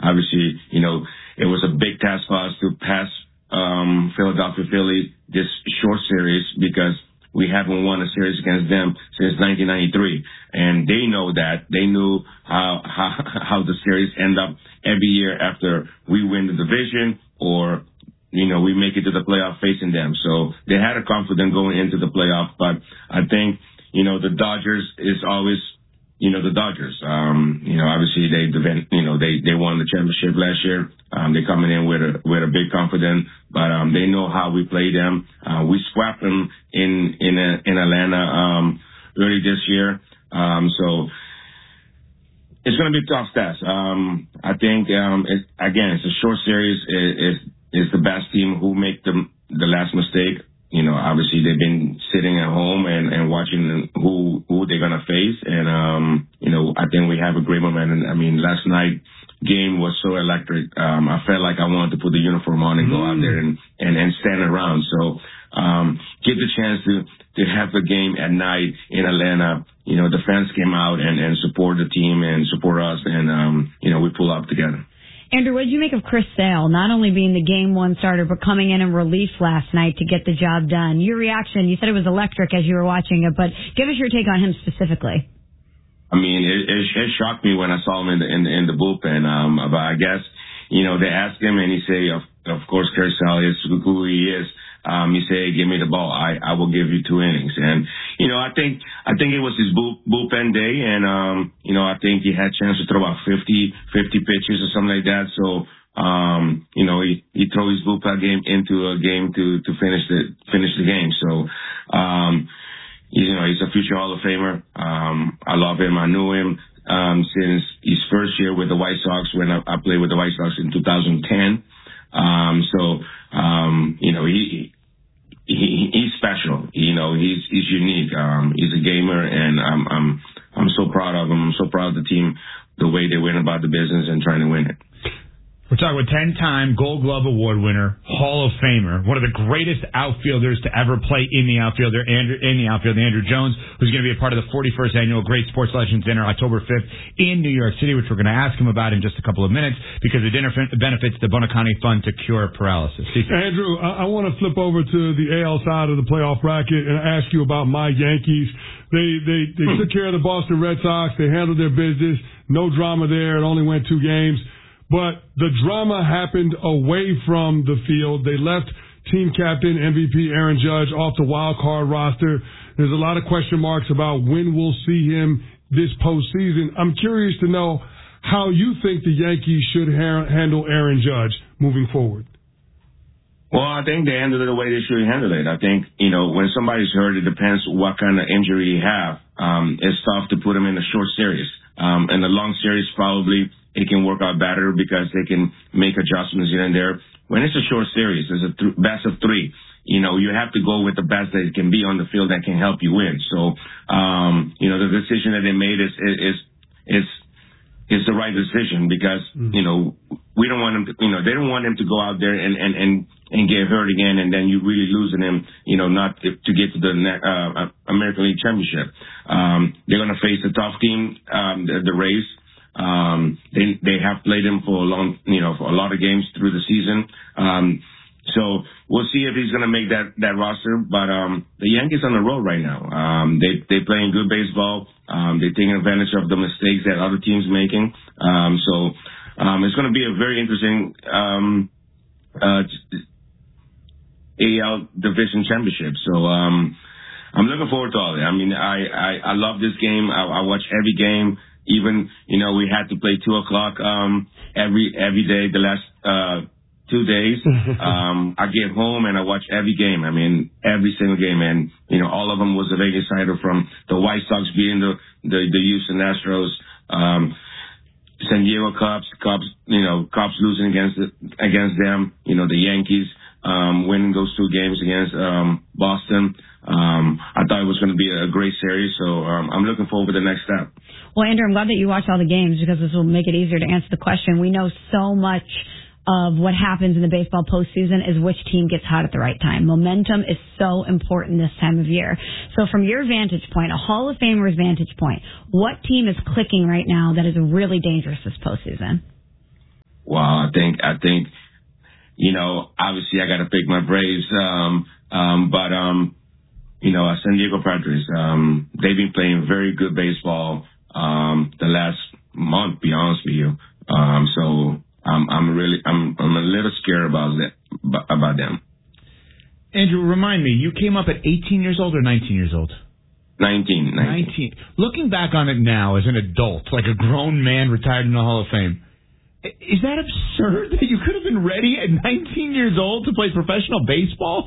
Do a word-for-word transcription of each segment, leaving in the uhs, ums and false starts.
obviously, you know, it was a big task for us to pass um, Philadelphia Philly this short series because we haven't won a series against them since nineteen ninety-three, and they know that. They knew how how, how the series end up every year after we win the division or, you know, we make it to the playoff facing them. So they had a confidence going into the playoff, but I think, you know, the Dodgers is always, you know, the Dodgers. Um, you know, obviously they, you know, they, they won the championship last year. Um, they're coming in with a, with a big confidence, but, um, they know how we play them. Uh, we swept them in, in, a, in Atlanta, um, early this year. Um, so it's going to be a tough test. Um, I think, um, it, again, it's a short series. It, it, it's the best team who make the, the last mistake. You know, obviously they've been sitting at home and, and watching who, who they're going to face. And, um, you know, I think we have a great momentum. I mean, last night game was so electric. Um, I felt like I wanted to put the uniform on and go out there and, and, and stand around. So, um, get the chance to, to have the game at night in Atlanta. You know, the fans came out and, and support the team and support us. And, um, you know, we pull up together. Andrew, what did you make of Chris Sale, not only being the game one starter, but coming in in relief last night to get the job done? Your reaction, you said it was electric as you were watching it, but give us your take on him specifically. I mean, it, it, it shocked me when I saw him in the, in the, in the bullpen. Um, but I guess, you know, they asked him and he said, of, of course, Chris Sale is who he is. Um, he said, give me the ball. I, I will give you two innings. And, you know, I think, I think it was his bull, bullpen day. And, um, you know, I think he had a chance to throw about fifty, fifty pitches or something like that. So, um, you know, he, he threw his bullpen game into a game to, to finish the, finish the game. So, um, you know, he's a future Hall of Famer. Um, I love him. I knew him, um, since his first year with the White Sox when I, I played with the White Sox in two thousand ten. Um, so, um, you know, he, he, he's special. You know, he's, he's unique. Um, he's a gamer and I'm, I'm, I'm so proud of him. I'm so proud of the team, the way they went about the business and trying to win it. We're talking with ten-time Gold Glove Award winner, Hall of Famer, one of the greatest outfielders to ever play in the outfield, Andrew, in the outfield, Andrew Jones, who's going to be a part of the forty-first annual Great Sports Legends Dinner October fifth in New York City, which we're going to ask him about in just a couple of minutes because the dinner benefits the Bonacani Fund to cure paralysis. Andrew, I, I want to flip over to the A L side of the playoff bracket and ask you about my Yankees. They they they took care of the Boston Red Sox. They handled their business. No drama there. It only went two games. But the drama happened away from the field. They left team captain, M V P Aaron Judge off the wild card roster. There's a lot of question marks about when we'll see him this postseason. I'm curious to know how you think the Yankees should ha- handle Aaron Judge moving forward. Well, I think they handled it the way they should handle it. I think, you know, when somebody's hurt, it depends what kind of injury you have. Um, it's tough to put them in a short series. Um, in the long series, probably it can work out better because they can make adjustments here and there. When it's a short series, it's a th- best of three. You know, you have to go with the best that can be on the field that can help you win. So, um, you know, the decision that they made is, is, is, is the right decision because, mm. you know, we don't want him to, you know, they don't want him to go out there and, and, and, and get hurt again and then you really losing him, you know, not to, to get to the, uh, American League Championship. Um, they're going to face a tough team, um, the, the Rays. Um, they, they have played him for a long, you know, for a lot of games through the season. Um, so we'll see if he's going to make that, that roster. But, um, the Yankees on the road right now. Um, they, they playing good baseball. Um, they're taking advantage of the mistakes that other teams making. Um, so, um, it's going to be a very interesting, um, uh, A L Division Championship. So, um, I'm looking forward to all of it. I mean, I, I, I love this game. I, I watch every game. Even, you know, we had to play two o'clock, um, every, every day, the last, uh, two days. um, I get home and I watch every game. I mean, every single game. And, you know, all of them was a Vegas cider from the White Sox beating the, the, the Houston Astros, um, San Diego Cubs, Cubs, you know, Cubs losing against, against them, you know, the Yankees, um, winning those two games against, um, Boston. Um, I thought it was going to be a great series, so um, I'm looking forward to the next step. Well, Andrew, I'm glad that you watch all the games because this will make it easier to answer the question. We know so much of what happens in the baseball postseason is which team gets hot at the right time. Momentum is so important this time of year. So from your vantage point, a Hall of Famer's vantage point, what team is clicking right now that is really dangerous this postseason? wow, I think, I think, you know, obviously I got to pick my Braves, um, um, but, um, you know, uh, San Diego Padres, um, they've been playing very good baseball, um, the last month, be honest with you. Um, so I'm, I'm really, I'm, I'm a little scared about that, about them. Andrew, remind me, you came up at eighteen years old or nineteen years old? nineteen, nineteen. nineteen. Looking back on it now as an adult, like a grown man retired in the Hall of Fame, is that absurd that you could have been ready at nineteen years old to play professional baseball?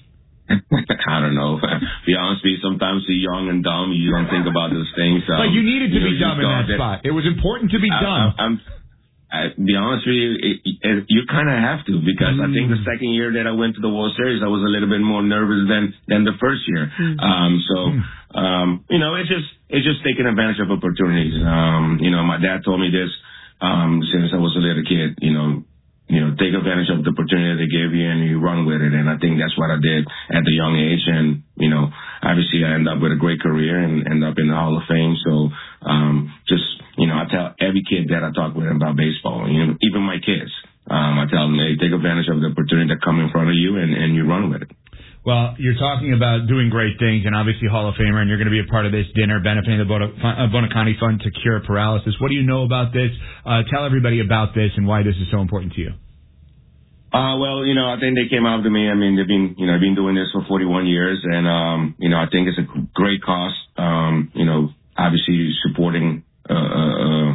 I don't know. Be honest with you, sometimes you're young and dumb. You don't think about those things. Um, like you needed to you be know, dumb in that, that spot. It was important to be I, dumb. I, I'm, I, be honest with you, it, it, you kind of have to, because mm. I think the second year that I went to the World Series, I was a little bit more nervous than than the first year. Mm. Um, so, um, you know, it's just it's just taking advantage of opportunities. Um, you know, my dad told me this um, since I was a little kid. You know, you know, take advantage of the opportunity they gave you and you run with it. And I think that's what I did at the young age. And you know, obviously I ended up with a great career and end up in the Hall of Fame. So, um, just you know, I tell every kid that I talk with about baseball, you know, even my kids, um, I tell them, hey, take advantage of the opportunity that come in front of you and, and you run with it. Well, you're talking about doing great things and obviously Hall of Famer, and you're going to be a part of this dinner benefiting the Buoniconti Fund to cure paralysis. What do you know about this? Uh, tell everybody about this and why this is so important to you. Uh, well, you know, I think they came out to me. I mean, they've been, you know, been doing this for forty-one years, and, um, you know, I think it's a great cause. Um, you know, obviously supporting uh, uh,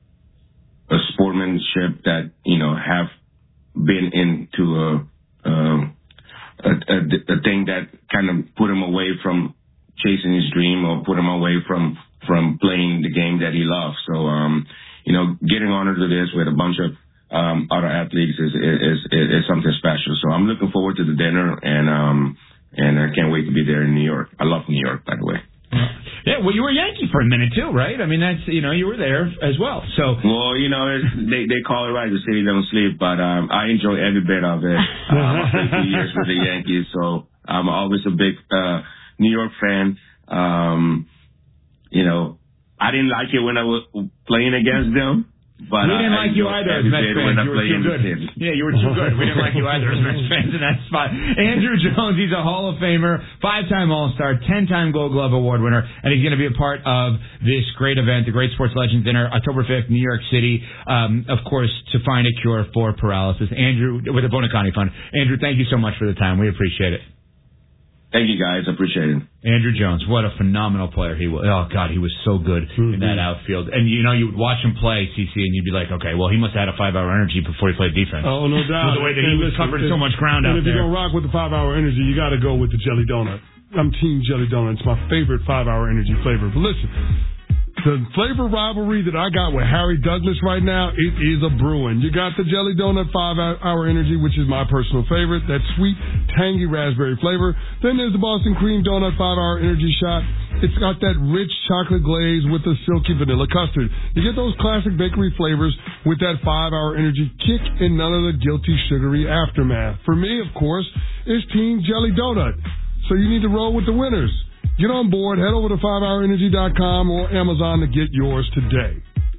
a sportsmanship that, you know, have been into a, uh, a, a, a thing that kind of put him away from chasing his dream or put him away from, from playing the game that he loves. So, um, you know, getting honored to this with a bunch of um, other athletes is, is, is, is something special. So I'm looking forward to the dinner, and, um, and I can't wait to be there in New York. I love New York, by the way. Yeah, well, you were a Yankee for a minute too, right? I mean, that's, you know, you were there as well. So, well, you know, it's, they they call it right, the city don't sleep, but um, I enjoy every bit of it. Um, I played two years with the Yankees, so I'm always a big uh, New York fan. Um, you know, I didn't like it when I was playing against them. But we didn't I, like I you either as Mets fans. You were too good. Yeah, you were too good. We didn't like you either as Mets fans in that spot. Andrew Jones, he's a Hall of Famer, five-time All-Star, ten-time Gold Glove Award winner, and he's going to be a part of this great event, the Great Sports Legends Dinner, October fifth, New York City, um, of course, to find a cure for paralysis. Andrew, with the Buoniconti Fund. Andrew, thank you so much for the time. We appreciate it. Thank you, guys. I appreciate it. Andrew Jones, what a phenomenal player he was. Oh, God, he was so good mm-hmm. in that outfield. And, you know, you would watch him play, C C, and you'd be like, okay, well, he must have had a five-hour energy before he played defense. Oh, no doubt. With the way that he was covering so much ground out there. And if you're going to rock with the five-hour energy, you got to go with the Jelly Donut. I'm Team Jelly Donut. It's my favorite five-hour energy flavor. But listen, the flavor rivalry that I got with Harry Douglas right now, it is a brewing. You got the Jelly Donut five-hour energy, which is my personal favorite. That sweet, tangy raspberry flavor. Then there's the Boston Cream Donut five-hour energy shot. It's got that rich chocolate glaze with the silky vanilla custard. You get those classic bakery flavors with that five-hour energy kick and none of the guilty sugary aftermath. For me, of course, it's Team Jelly Donut. So you need to roll with the winners. Get on board. Head over to five hour energy dot com or Amazon to get yours today.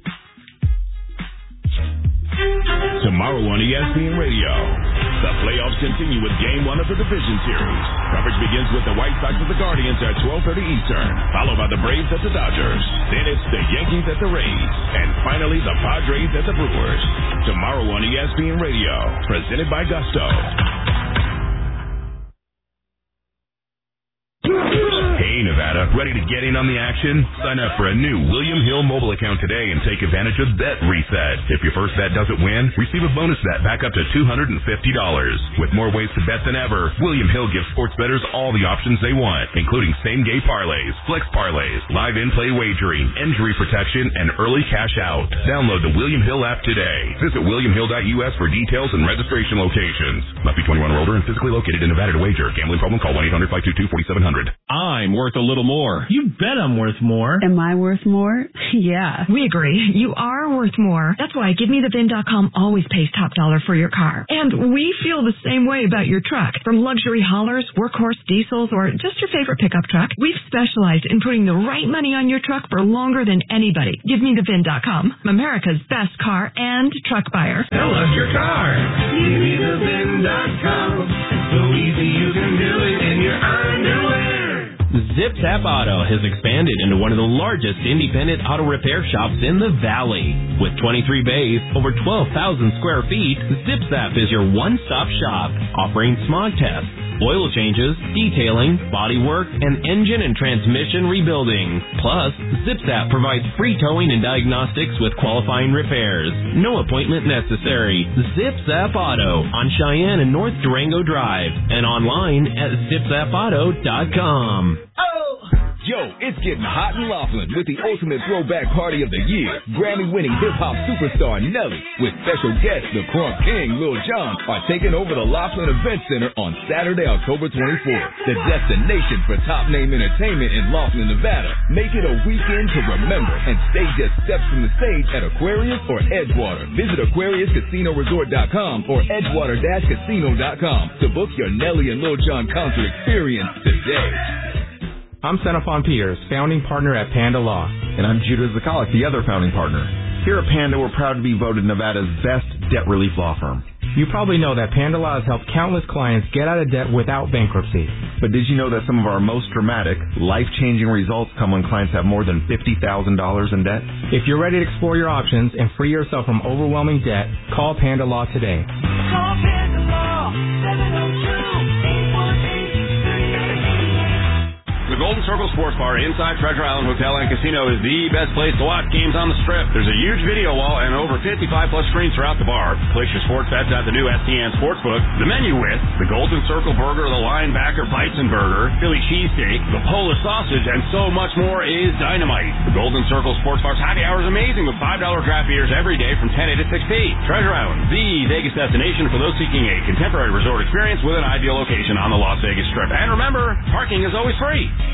Tomorrow on E S P N Radio, the playoffs continue with Game One of the Division Series. Coverage begins with the White Sox at the Guardians at twelve thirty Eastern, followed by the Braves at the Dodgers. Then it's the Yankees at the Rays, and finally the Padres at the Brewers. Tomorrow on E S P N Radio, presented by Gusto. Hey, Nevada, ready to get in on the action? Sign up for a new William Hill mobile account today and take advantage of Bet Reset. If your first bet doesn't win, receive a bonus bet back up to two hundred fifty dollars. With more ways to bet than ever, William Hill gives sports bettors all the options they want, including same-game parlays, flex parlays, live in-play wagering, injury protection, and early cash out. Download the William Hill app today. Visit william hill dot u s for details and registration locations. Must be twenty-one or older and physically located in Nevada to wager. Gambling problem? Call one eight hundred five two two four seven zero zero. I'm worth a little more more. You bet I'm worth more. Am I worth more? Yeah. We agree. You are worth more. That's why Give Me The Vin dot com always pays top dollar for your car. And we feel the same way about your truck. From luxury haulers, workhorse diesels, or just your favorite pickup truck, we've specialized in putting the right money on your truck for longer than anybody. Give Me The Vin dot com, America's best car and truck buyer. Sell us your car. Give Me The Vin dot com. So easy you can do it in your underwear. Zip Zap Auto has expanded into one of the largest independent auto repair shops in the Valley. With twenty-three bays, over twelve thousand square feet, Zip Zap is your one-stop shop, offering smog tests, oil changes, detailing, body work, and engine and transmission rebuilding. Plus, Zip Zap provides free towing and diagnostics with qualifying repairs. No appointment necessary. Zip Zap Auto on Cheyenne and North Durango Drive and online at zip zap auto dot com. Yo, it's getting hot in Laughlin with the ultimate throwback party of the year. Grammy-winning hip-hop superstar Nelly with special guest the Crunk King, Lil Jon, are taking over the Laughlin Event Center on Saturday, October twenty-fourth. The destination for top-name entertainment in Laughlin, Nevada. Make it a weekend to remember and stay just steps from the stage at Aquarius or Edgewater. Visit Aquarius Casino Resort dot com or Edgewater Casino dot com to book your Nelly and Lil Jon concert experience today. I'm Xenophon Peters, founding partner at Panda Law. And I'm Judah Zakalik, the other founding partner. Here at Panda, we're proud to be voted Nevada's best debt relief law firm. You probably know that Panda Law has helped countless clients get out of debt without bankruptcy. But did you know that some of our most dramatic, life-changing results come when clients have more than fifty thousand dollars in debt? If you're ready to explore your options and free yourself from overwhelming debt, call Panda Law today. Call Panda Law, seven oh two, eight one eight, three eight eight eight. The Golden Circle Sports Bar inside Treasure Island Hotel and Casino is the best place to watch games on the Strip. There's a huge video wall and over fifty-five plus screens throughout the bar. Place your sports bets at the new S T N Sportsbook. The menu with the Golden Circle Burger, the Linebacker Bison Burger, Philly Cheesesteak, the Polish Sausage, and so much more is dynamite. The Golden Circle Sports Bar's happy hour is amazing with five dollar draft beers every day from ten a to six p. Treasure Island, the Vegas destination for those seeking a contemporary resort experience with an ideal location on the Las Vegas Strip. And remember, parking is always free.